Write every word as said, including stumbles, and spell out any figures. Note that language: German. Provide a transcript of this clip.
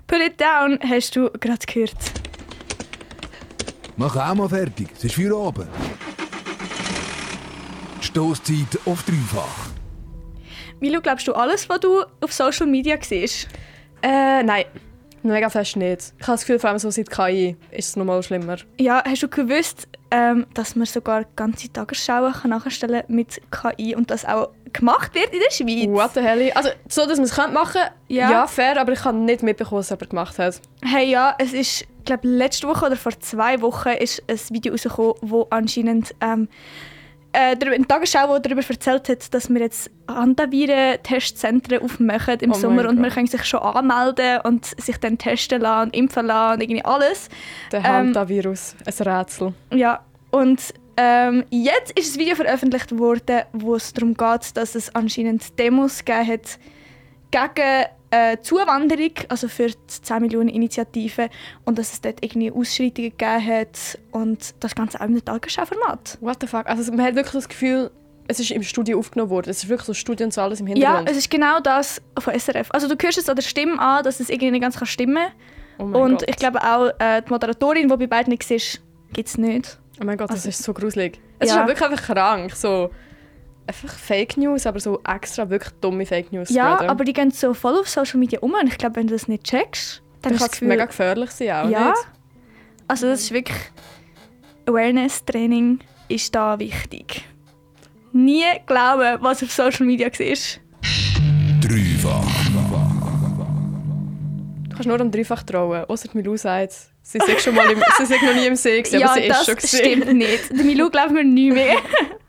Pull it down hast du gerade gehört. Mach auch mal fertig, es ist vier Abend. Stosszeit auf dreifach. Milo, glaubst du alles, was du auf Social Media siehst? Äh, nein. Mega fest nicht. Ich habe das Gefühl, vor allem so seit K I ist es noch mal schlimmer. Ja, hast du gewusst, ähm, dass man sogar ganze Tagesschauen kann nachstellen mit K I und das auch gemacht wird in der Schweiz? What the hell? Also, so, dass man es machen könnte, Ja. ja. fair, aber ich habe nicht mitbekommen, was jemand gemacht hat. Hey, ja, es ist, ich glaube, letzte Woche oder vor zwei Wochen ist ein Video rausgekommen, wo anscheinend ähm, äh, darüber- eine Tagesschau, die darüber erzählt hat, dass wir jetzt Handaviren-Testzentren aufmachen im Oh mein Sommer und man Gott. kann sich schon anmelden und sich dann testen lassen und impfen lassen und irgendwie alles. Der Ähm, Hantavirus, ein Rätsel. Ja, und ähm, jetzt ist ein Video veröffentlicht worden, wo es darum geht, dass es anscheinend Demos gegeben hat gegen äh, Zuwanderung, also für die zehn Millionen Initiative, und dass es dort irgendwie Ausschreitungen gegeben hat und das Ganze auch im Tagesschau-Format. What the fuck? Also, man hat wirklich das Gefühl, es ist im Studio aufgenommen worden. Es ist wirklich so Studien und so alles im Ja, Hintergrund. es ist genau das von S R F. Also du hörst es an der Stimme an, dass es irgendwie nicht ganz kann stimmen oh kann. mein Und Gott. ich glaube auch äh, die Moderatorin, die bei beiden war, gibt es nicht. Oh mein Gott, das Also- ist so gruselig. Es Ja. ist auch wirklich einfach krank. So, einfach Fake News, aber so extra wirklich dumme Fake News. Ja, spreaden. aber die gehen so voll auf Social Media um und ich glaube, wenn du das nicht checkst, dann dann hast du kann das es Gefühl, mega gefährlich sein, auch ja. nicht? Also das ist wirklich Awareness-Training ist da wichtig. Nie glauben, was auf Social Media ist. Dreifach. Du kannst nur am Dreifach trauen, außer Milou sagt, sie sei schon mal im, sie sei noch nie im See gewesen, Ja, aber sie ist das schon gewesen. stimmt nicht. Der Milou glaubt mir nicht mehr.